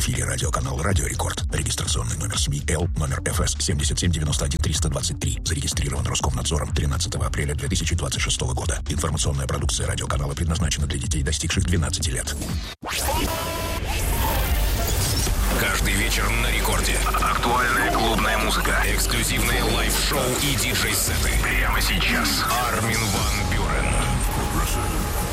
эфире радиоканал «Радио Рекорд». Регистрационный номер СМИ Л, номер ФС 7791-323. Зарегистрирован Роскомнадзором 13 апреля 2026 года. Информационная продукция радиоканала предназначена для детей, достигших 12 лет. Каждый вечер на рекорде. Актуальная клубная музыка, эксклюзивные лайв-шоу и диджей-сеты. Прямо сейчас. Армин ван Бюрен.